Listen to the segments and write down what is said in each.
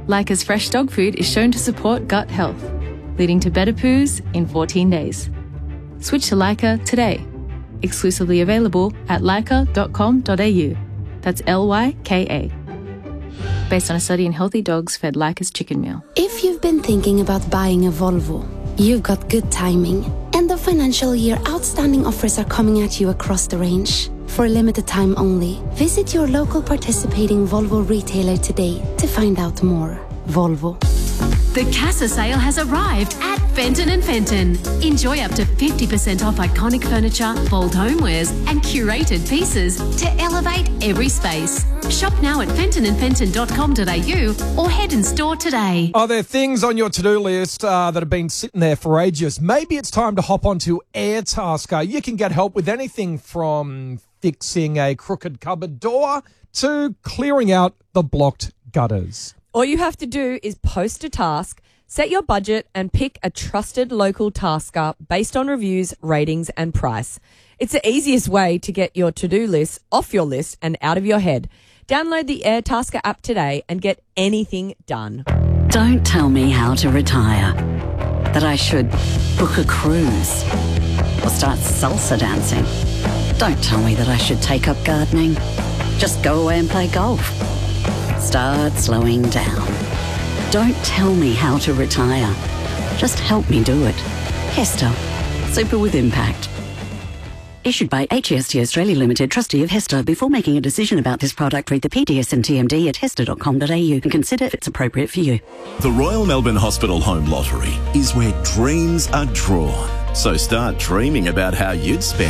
Leica's fresh dog food is shown to support gut health, leading to better poos in 14 days. Switch to Leica today. Exclusively available at leica.com.au. That's Lyka. Based on a study in healthy dogs fed Leica's chicken meal. If you've been thinking about buying a Volvo, you've got good timing. End of financial year outstanding offers are coming at you across the range. For a limited time only, visit your local participating Volvo retailer today to find out more. Volvo. The Casa sale has arrived at Fenton & Fenton. Enjoy up to 50% off iconic furniture, bold homewares and curated pieces to elevate every space. Shop now at fentonandfenton.com.au or head in store today. Are there things on your to-do list that have been sitting there for ages? Maybe it's time to hop onto Airtasker. You can get help with anything from fixing a crooked cupboard door to clearing out the blocked gutters. All you have to do is post a task, set your budget and pick a trusted local tasker based on reviews, ratings and price. It's the easiest way to get your to-do list off your list and out of your head. Download the Airtasker app today and get anything done. Don't tell me how to retire. That I should book a cruise or start salsa dancing. Don't tell me that I should take up gardening. Just go away and play golf. Start slowing down. Don't tell me how to retire. Just help me do it. Hester. Super with impact. Issued by HEST Australia Limited, trustee of Hester. Before making a decision about this product, read the PDS and TMD at hester.com.au and consider if it's appropriate for you. The Royal Melbourne Hospital Home Lottery is where dreams are drawn. So start dreaming about how you'd spend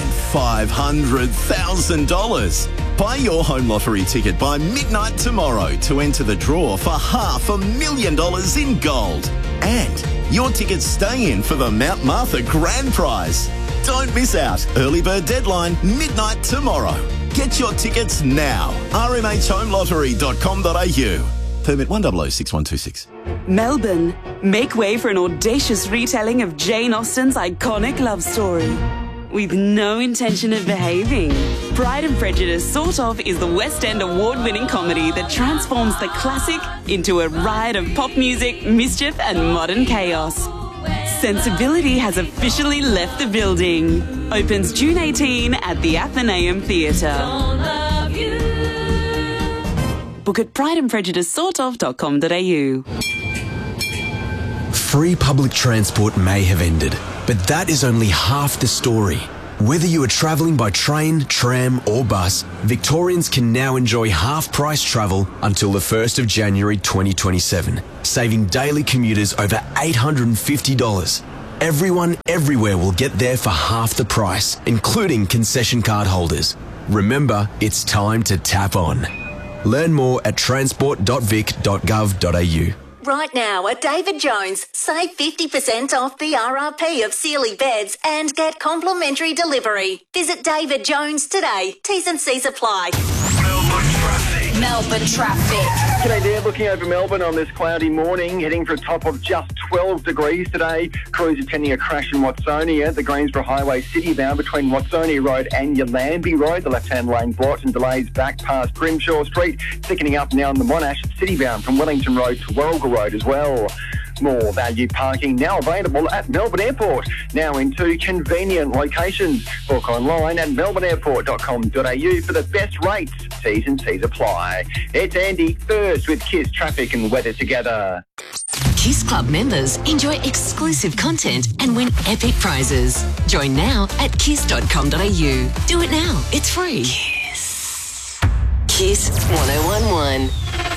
$500,000. Buy your home lottery ticket by midnight tomorrow to enter the draw for $500,000 in gold. And your tickets stay in for the Mount Martha Grand Prize. Don't miss out. Early bird deadline, midnight tomorrow. Get your tickets now. rmhhomelottery.com.au. Permit 106126. Melbourne, make way for an audacious retelling of Jane Austen's iconic love story. With no intention of behaving. Pride and Prejudice Sort Of is the West End award-winning comedy that transforms the classic into a riot of pop music, mischief and modern chaos. Sensibility has officially left the building. Opens June 18 at the Athenaeum Theatre. Book at prideandprejudicesortof.com.au. Free public transport may have ended, but that is only half the story. Whether you are travelling by train, tram or bus, Victorians can now enjoy half-price travel until the 1st of January 2027, saving daily commuters over $850. Everyone, everywhere will get there for half the price, including concession card holders. Remember, it's time to tap on. Learn more at transport.vic.gov.au. Right now at David Jones, save 50% off the RRP of Sealy beds and get complimentary delivery. Visit David Jones today. T's and C's apply. Melbourne traffic. G'day there, looking over Melbourne on this cloudy morning, heading for a top of just 12 degrees today. Crews attending a crash in Watsonia, the Greensboro Highway citybound between Watsonia Road and Yallambee Road. The left-hand lane blocked and delays back past Grimshaw Street, thickening up now in the Monash citybound from Wellington Road to Warragul Road as well. More value parking now available at Melbourne Airport, now into convenient locations. Book online at melbourneairport.com.au for the best rates. T's and C's apply. It's Andy, first with KISS traffic and weather together. KISS Club members enjoy exclusive content and win epic prizes. Join now at kiss.com.au. Do it now. It's free. KISS. KISS 1011.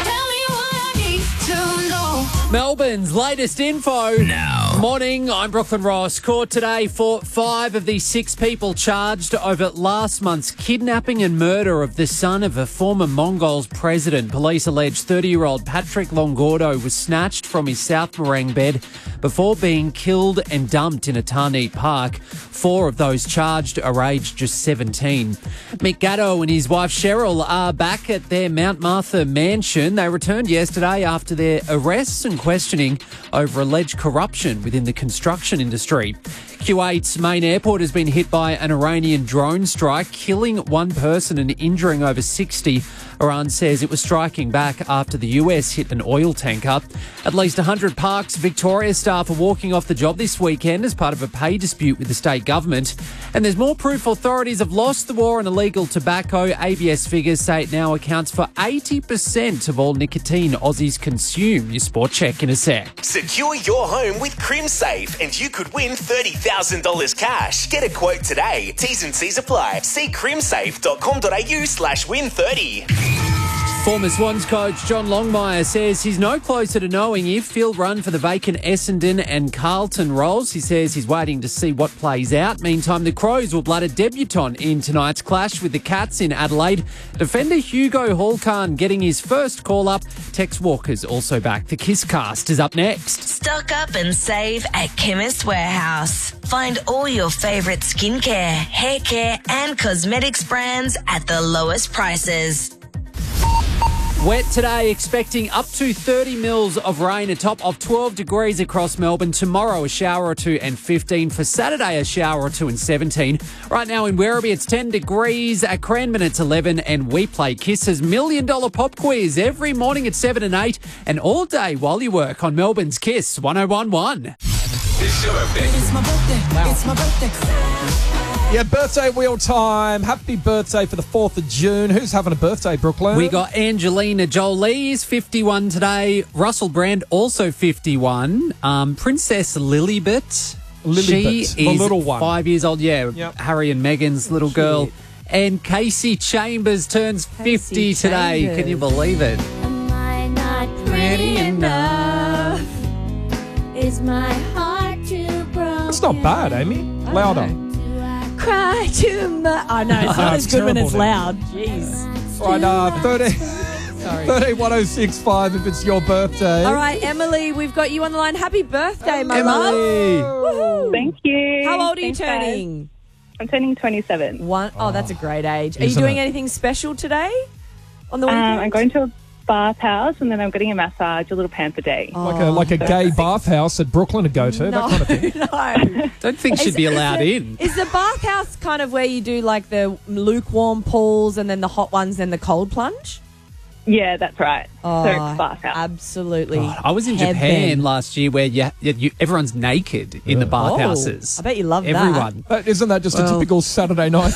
Melbourne's latest info now. Morning, I'm Brooklyn Ross. Court today for 5 of the 6 people charged over last month's kidnapping and murder of the son of a former Mongols president. Police allege 30-year-old Patrick Longordo was snatched from his South Morang bed before being killed and dumped in a Tarneet Park. 4 of those charged are aged just 17. Mick Gatto and his wife Cheryl are back at their Mount Martha mansion. They returned yesterday after their arrests and questioning over alleged corruption within the construction industry. Kuwait's main airport has been hit by an Iranian drone strike, killing 1 person and injuring over 60 Iran says it was striking back after the US hit an oil tanker. At least 100 Parks Victoria staff are walking off the job this weekend as part of a pay dispute with the state government. And there's more proof authorities have lost the war on illegal tobacco. ABS figures say it now accounts for 80% of all nicotine Aussies consume. Your sport check in a sec. Secure your home with CrimSafe and you could win $30,000 cash. Get a quote today. T's and C's apply. See crimsafe.com.au/win30. Former Swans coach John Longmire says he's no closer to knowing if he'll run for the vacant Essendon and Carlton roles. He says he's waiting to see what plays out. Meantime, the Crows will blood a debutant in tonight's clash with the Cats in Adelaide. Defender Hugo Hallcarn getting his first call-up. Tex Walker's also back. The Kisscast is up next. Stock up and save at Chemist Warehouse. Find all your favourite skincare, hair care and cosmetics brands at the lowest prices. Wet today, expecting up to 30 mils of rain, a top of 12 degrees across Melbourne. Tomorrow, a shower or two and 15. For Saturday, a shower or two and 17. Right now in Werribee, it's 10 degrees. At Cranbourne, it's 11. And we play Kiss's $1 Million Pop Quiz every morning at 7 and 8. And all day while you work on Melbourne's Kiss 101.1. It's your birthday. It's my birthday. Wow. It's my birthday. Yeah, birthday wheel time. Happy birthday for the 4th of June. Who's having a birthday, Brooklyn? We got Angelina Jolie is 51 today. Russell Brand also 51. Princess Lilibet. She is the little one. 5 years old. Yeah, Yep. Harry and Meghan's little girl. And Casey Chambers turns 50 today. Chambers. Can you believe it? Am I not pretty enough? Is my heart too broken? That's not bad, Amy. Louder. Cry too much. Oh, no, it's not as good when it's loud. Jeez. Right, 131065 if it's your birthday. All right, Emily, we've got you on the line. Happy birthday, my love. Emily. Woohoo. Thank you. How old are you Thanks, guys. turning? I'm turning 27. Oh, that's a great age. Are you Isn't doing it? anything special today on the weekend? I'm going to a bathhouse and then I'm getting a massage, a little pamper day. Like a gay bathhouse that Brooklyn would go to, that kind of thing. No. Don't think she'd be allowed in. Is the bathhouse kind of where you do like the lukewarm pools and then the hot ones and the cold plunge? Yeah, that's right. Oh, so it's bathhouse. Absolutely. I was in Japan last year where everyone's naked in the bathhouses. I bet you love Everyone. Isn't that just a typical Saturday night?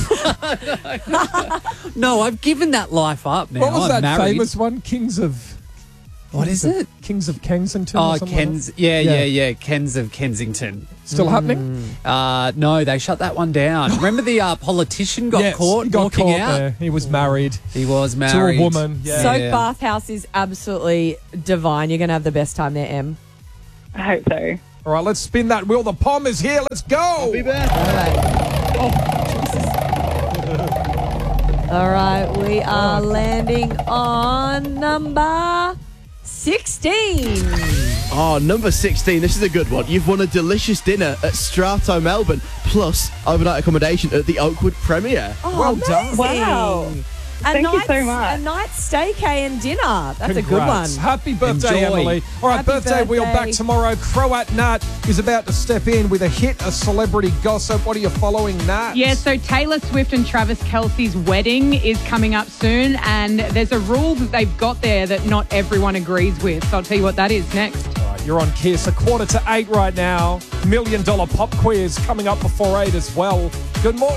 No, I've given that life up now. What was I'm that married. famous one? Kings of... What is it? Kings of Kensington Oh, or something like that? yeah. Kens of Kensington. Still happening? No, they shut that one down. Remember the politician got Yes, caught he got walking caught out? there. He was married. He was To married. a woman. Yeah. Soak bathhouse is absolutely divine. You're going to have the best time there, Em. I hope so. All right, let's spin that wheel. The POM is here. Let's go. All right, we are landing on number 16. Oh, number 16. This is a good one. You've won a delicious dinner at Strato Melbourne, plus overnight accommodation at the Oakwood Premier. Oh, Well done. Wow. Thank you so much. A night staycay and dinner. That's a good one. Congrats. Happy birthday, Enjoy. Emily. All right, Happy birthday wheel birthday. back tomorrow. Croat Nat is about to step in with a hit of celebrity gossip. What are you following, Nat? Yeah, so Taylor Swift and Travis Kelce's wedding is coming up soon, and there's a rule that they've got there that not everyone agrees with. So I'll tell you what that is next. All right, you're on Kiss. 7:45 right now. $1 Million Pop Quiz coming up before 8 as well. Good morning.